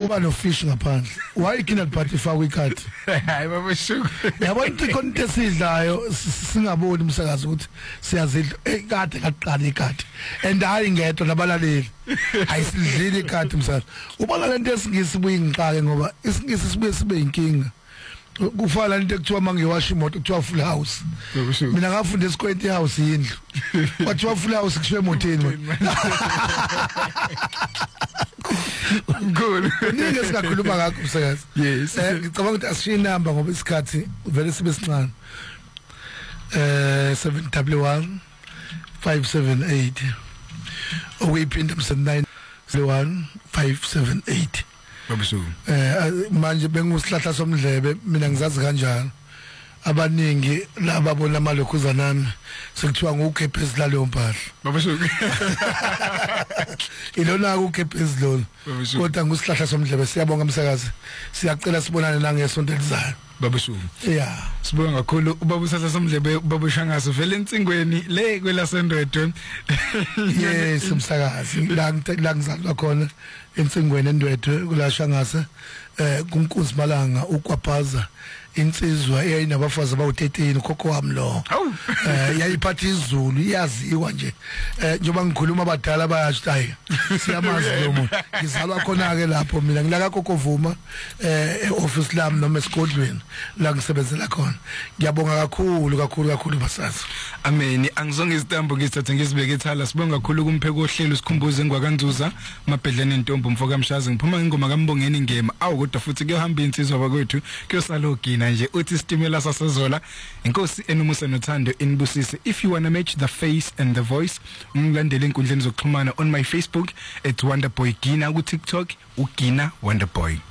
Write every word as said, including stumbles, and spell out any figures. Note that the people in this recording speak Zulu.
kuba no fish ngaphandle why kina party fakwe ikhadi hayi baba Shuku yabona into konke esidlayo singaboni umsakazi ukuthi siyazidla ekade kaqala ikhadi and hayi ngedwa nabalaleli ayisidlile ikhadi umsakazi ubona lento esingisi buyinqake ngoba isingisi sibuye sibe inkinga kufana into ekuthiwa mangiwasha imoto kuthiwa full house mina ngafunda esikwenti house yindlu kwathiwa full house kushiwe emotweni good ninge sikakhuluma ngakho msakazi yes ngicabanga ukuthi asishiye inamba ngoba isikhathi vele sibe sincane eh seven double one five seven eight okuyiphinda nine one five seven eight babusuku eh manje bengusihlahla somdlebe mina ngizazi kanjani abaningi laba bona amalokhuza nami sekuthiwa ngukhephezi laleyo mpahla babusuku ilona ukhephezi lona kodwa ngusihlahla somdlebe siyabonga umsakazi siyacela sibonane nangesonto elizayo babusuku yeah sibonga kakhulu ubabusahla somdlebe ubabushangaso vele entsingweni le kwela sendwedwe yes umsakazi la la ngizalwa khona entsingweni endwedwe kulashangase eh kunkunzi malanga ukwaphaza insizwa eyayinabafazi abawu thirteen khokho wami lo eh yayiphatha izulu iyaziwa nje eh njoba ngikhuluma abadala bayasho hayi siyamazi lo muntu ngizalwa khona ke lapho mina ngilaka kokovuma eh office lami noma esigodlweni la ngisebenzela khona ngiyabonga kakhulu kakhulu kakhulu basazi amen angizonge izitambo ngisithathe ngisibeke ethala sibonga kakhulu kumpheko ohlelo sikhumbuze ngwakanzuza mabhedlane intombo mfoka mshazi ngiphuma ngingoma kambongeni ngema awu kodwa futhi kuyohamba insizwa bakwethu kuyosalogi nje uthi stimela sasezola inkosi enumusa nothando inibusise. If you want to match the face and the voice ungilandele inkundleni zokuxhumana on my Facebook at Wonderboy Gina, ku TikTok uGina Wonderboy.